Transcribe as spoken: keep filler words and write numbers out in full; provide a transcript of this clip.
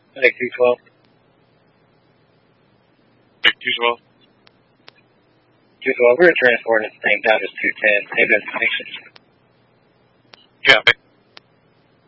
Lake two twelve. Lake two twelve. two twelve, we're transporting this thing down to two ten. Save information. Copy.